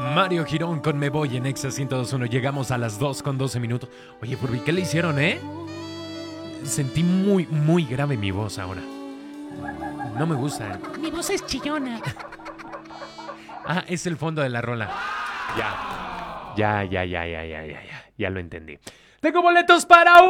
Mario Girón con Me Voy en Exa 102.1. Llegamos a las 2:12. Oye, Furby, ¿qué le hicieron, Sentí muy, muy grave mi voz ahora. No me gusta. Mi voz es chillona. Ah, es el fondo de la rola. Ya lo entendí. Tengo boletos para